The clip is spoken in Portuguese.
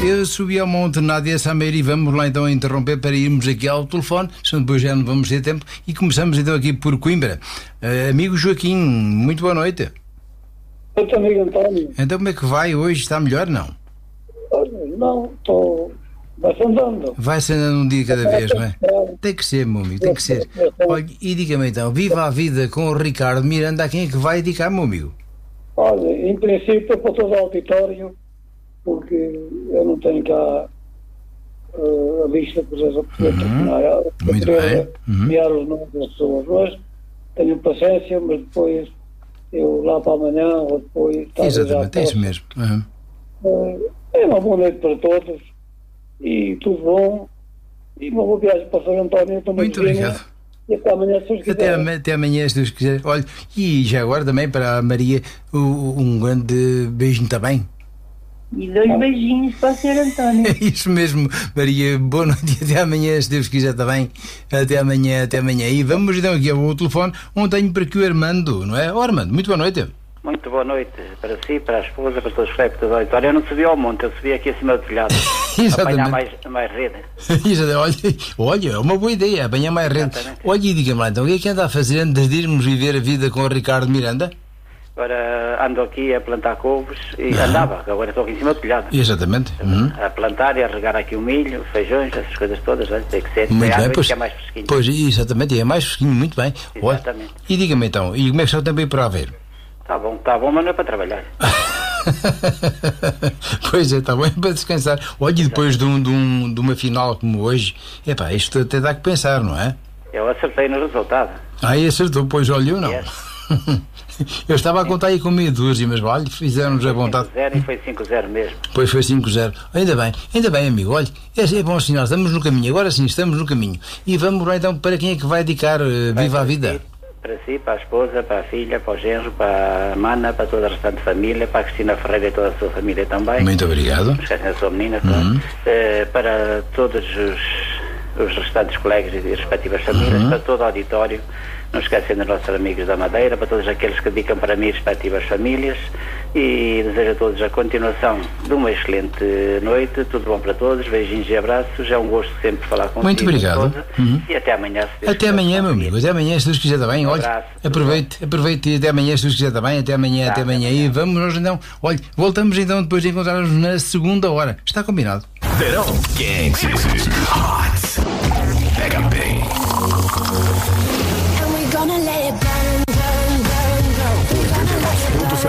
Eu subi ao Monte Nádia Sameiro e vamos lá então interromper para irmos aqui ao telefone, senão depois já não vamos ter tempo, e começamos então aqui por Coimbra. Amigo Joaquim, muito boa noite. Muito amigo António. Então como é que vai hoje? Está melhor, não? Não, estou... Vai-se andando. Vai-se andando um dia cada vez, não é? Tem que ser, meu amigo, tem que ser. Olha, e diga-me então, viva a vida com o Ricardo Miranda, a quem é que vai dedicar, meu amigo? Olha, em princípio para todo o auditório, porque eu não tenho cá a vista, por exemplo, Muito bem. enviar os nomes das pessoas, mas tenho paciência, mas depois eu lá para amanhã ou depois... Exatamente, é isso mesmo. É uma boa noite para todos e tudo bom, e uma boa viagem para São António. Muito obrigado. E até amanhã, se Deus quiser. Até amanhã, se Deus quiser. Olha, e já agora também para a Maria um grande beijinho também. E 2 beijinhos para o Sr. António. É isso mesmo, Maria. Boa noite e até amanhã, se Deus quiser também. Até amanhã. E vamos então aqui ao telefone, onde tenho para aqui o Armando, não é? Armando, muito boa noite. Muito boa noite para si, para a esposa, para todos os colegas do auditório. Eu não subi ao monte, eu subi aqui acima do telhado. Apanhar mais rede. Olha, é uma boa ideia, apanhar mais rede. Olha, e diga-me lá então, o que é que anda a fazer antes de irmos viver a vida com o Ricardo Miranda? Agora ando aqui a plantar couves e andava, agora estou aqui em cima do telhado. Exatamente. A plantar e a regar aqui o milho, feijões, essas coisas todas, tem que ser. Muito bem, pois, que é mais fresquinho. Pois, exatamente, é mais fresquinho, muito bem. Exatamente. Olha, e diga-me então, e como é que está o tempo aí para Aveiro? Está bom, mas não é para trabalhar. Pois é, está bom, é para descansar. Olha, e depois de uma final como hoje, epá, isto até dá que pensar, não é? Eu acertei no resultado. Acertou, pois olha, eu não. Yes. Eu estava a contar aí com meia dúzia, mas olha, fizeram-nos a vontade. 5-0 e foi 5-0 mesmo. Pois foi 5-0. Ainda bem, amigo. Olha, é bom sinal, estamos no caminho. Agora sim, estamos no caminho. E vamos lá então para quem é que vai dedicar Viva a Vida? Para si, para a esposa, para a filha, para o genro, para a mana, para toda a restante família, para a Cristina Ferreira e toda a sua família também. Muito obrigado. Não esquecem da sua menina, para todos os restantes colegas e respectivas famílias, para todo o auditório. Não esquecem dos nossos amigos da Madeira, para todos aqueles que dedicam para mim respectivas famílias, e desejo a todos a continuação de uma excelente noite. Tudo bom para todos, beijinhos e abraços. É um gosto sempre falar contigo. Muito obrigado. E até amanhã. Até amanhã, meu amigo. Até amanhã, se Deus quiser também. Olha, aproveite e até amanhã, se Deus quiser também. Até amanhã. E vamos nós então. Olha, voltamos então depois de encontrarmos na segunda hora. Está combinado. Verão quente. Hot. Pega bem.